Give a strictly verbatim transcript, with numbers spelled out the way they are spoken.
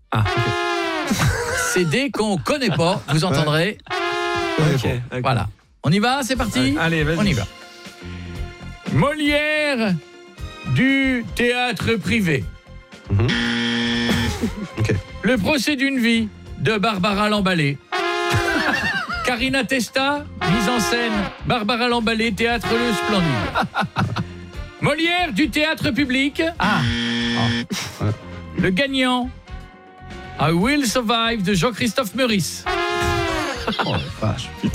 Ah, ok. C'est des qu'on connaît pas, vous entendrez. Ouais. Okay, okay. Voilà. On y va, c'est parti. Allez, vas-y. On y va. Molière du théâtre privé. Mm-hmm. Okay. Le procès d'une vie de Barbara Lambalé. Karina Testa, mise en scène Barbara Lambalé, théâtre Le Splendide. Molière du théâtre public. Ah. Oh. Le gagnant I Will Survive de Jean-Christophe Meurice. Oh la vache.